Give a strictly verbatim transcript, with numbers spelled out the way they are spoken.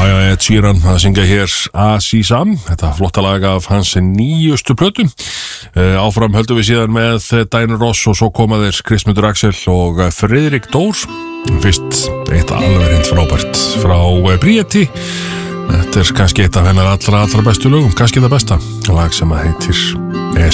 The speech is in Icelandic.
já, Ed Sheeran að syngja hér Azizam, þetta flotta lag af hans nýjustu plötu. uh, Áfram höldum við síðan með Diana Ross og svo koma þeir Kristmundur Axel og Friðrik Dór. Fyrst eitt alveg hreint frábært frá Bríeti. Þetta er kannski eitt af hennar allra, allra bestu lögum, kannski það besta lag sem að heitir